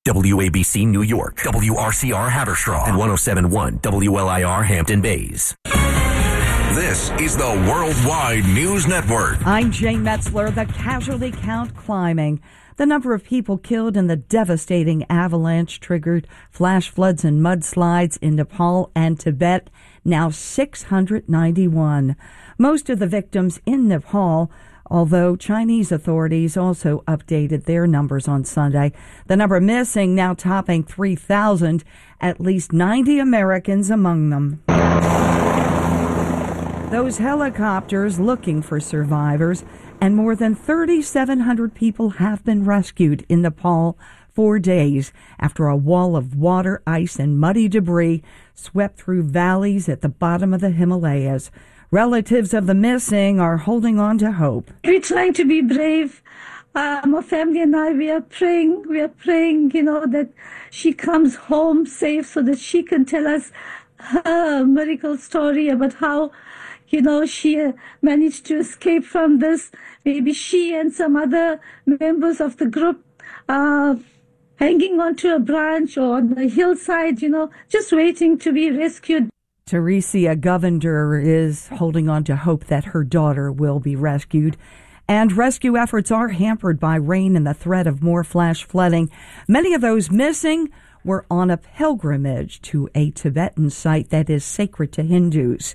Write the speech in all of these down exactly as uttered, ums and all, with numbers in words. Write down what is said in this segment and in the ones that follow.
W A B C New York, W R C R Haverstraw, and one oh seven point one W L I R Hampton Bays. This is the Worldwide News Network. I'm Jane Metzler. The casualty count climbing. The number of people killed in the devastating avalanche-triggered flash floods and mudslides in Nepal and Tibet, now six hundred ninety-one. Most of the victims in Nepal, although Chinese authorities also updated their numbers on Sunday. The number missing now topping three thousand, at least ninety Americans among them. Those helicopters looking for survivors, and more than three thousand seven hundred people have been rescued in Nepal for days after a wall of water, ice, and muddy debris swept through valleys at the bottom of the Himalayas. Relatives of the missing are holding on to hope. We're trying to be brave. Uh, my family and I, we are praying, we are praying, you know, that she comes home safe so that she can tell us her miracle story about how, you know, she uh, managed to escape from this. Maybe she and some other members of the group are hanging onto a branch or on the hillside, you know, just waiting to be rescued. Teresia Govender is holding on to hope that her daughter will be rescued. And rescue efforts are hampered by rain and the threat of more flash flooding. Many of those missing were on a pilgrimage to a Tibetan site that is sacred to Hindus.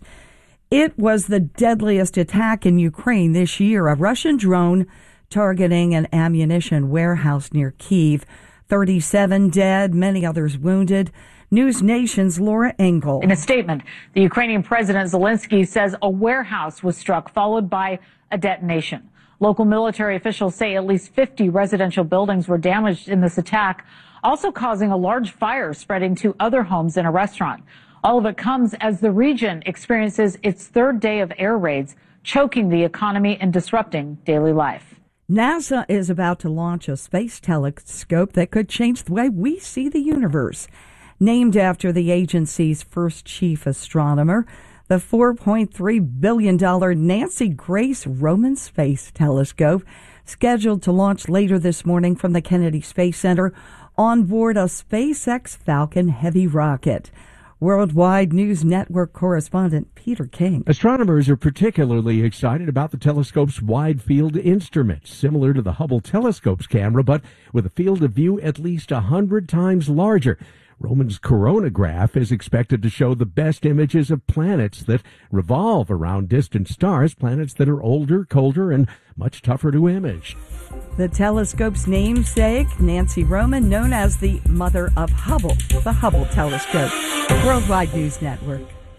It was the deadliest attack in Ukraine this year, a Russian drone targeting an ammunition warehouse near Kyiv. thirty-seven dead, many others wounded. News Nation's Laura Engel. In a statement, the Ukrainian President Zelensky says a warehouse was struck, followed by a detonation. Local military officials say at least fifty residential buildings were damaged in this attack, also causing a large fire spreading to other homes and a restaurant. All of it comes as the region experiences its third day of air raids, choking the economy and disrupting daily life. NASA is about to launch a space telescope that could change the way we see the universe. Named after the agency's first chief astronomer, the four point three billion dollars Nancy Grace Roman Space Telescope, scheduled to launch later this morning from the Kennedy Space Center on board a SpaceX Falcon Heavy rocket. Worldwide News Network correspondent Peter King. Astronomers are particularly excited about the telescope's wide-field instrument, similar to the Hubble telescope's camera, but with a field of view at least one hundred times larger. Roman's coronagraph is expected to show the best images of planets that revolve around distant stars, planets that are older, colder, and much tougher to image. The telescope's namesake, Nancy Roman, known as the mother of Hubble, the Hubble telescope. Worldwide News Network.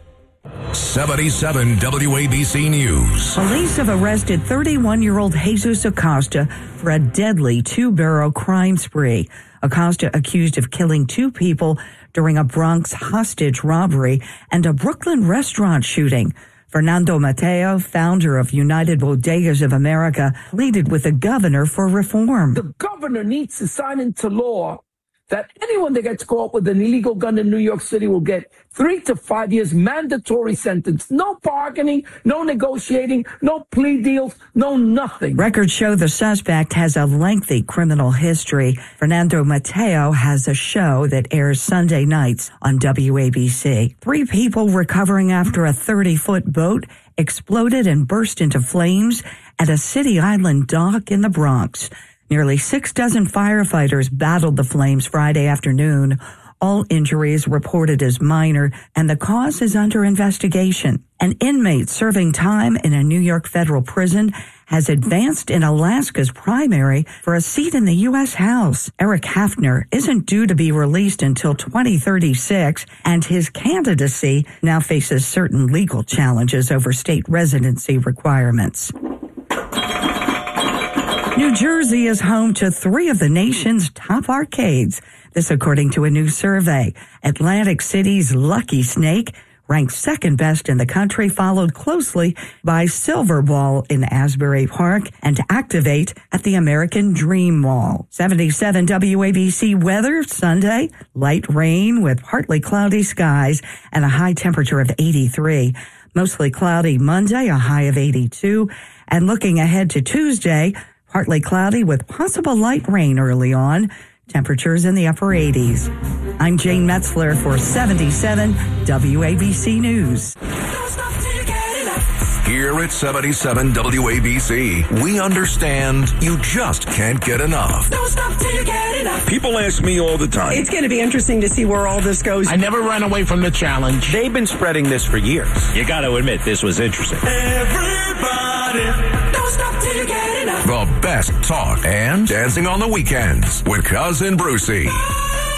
seventy-seven W A B C News. Police have arrested thirty-one-year-old Jesus Acosta for a deadly two-barrel crime spree. Acosta accused of killing two people during a Bronx hostage robbery and a Brooklyn restaurant shooting. Fernando Mateo, founder of United Bodegas of America, pleaded with the governor for reform. The governor needs to sign into law that anyone that gets caught with an illegal gun in New York City will get three to five years mandatory sentence. No bargaining, no negotiating, no plea deals, no nothing. Records show the suspect has a lengthy criminal history. Fernando Mateo has a show that airs Sunday nights on W A B C. Three people recovering after a thirty-foot boat exploded and burst into flames at a City Island dock in the Bronx. Nearly six dozen firefighters battled the flames Friday afternoon. All injuries reported as minor, and the cause is under investigation. An inmate serving time in a New York federal prison has advanced in Alaska's primary for a seat in the U S House. Eric Hafner isn't due to be released until twenty thirty-six, and his candidacy now faces certain legal challenges over state residency requirements. New Jersey is home to three of the nation's top arcades. This according to a new survey. Atlantic City's Lucky Snake ranked second best in the country, followed closely by Silver Ball in Asbury Park and Activate at the American Dream Mall. seventy-seven W A B C weather Sunday, light rain with partly cloudy skies and a high temperature of eighty-three. Mostly cloudy Monday, a high of eighty-two. And looking ahead to Tuesday, partly cloudy with possible light rain early on. Temperatures in the upper eighties. I'm Jane Metzler for seventy-seven W A B C News. Here at seventy-seven W A B C, we understand you just can't get enough. Don't stop till you get enough. People ask me all the time. It's going to be interesting to see where all this goes. I never ran away from the challenge. They've been spreading this for years. You got to admit, this was interesting. Everybody, don't stop till you get enough. The best talk and dancing on the weekends with Cousin Brucey.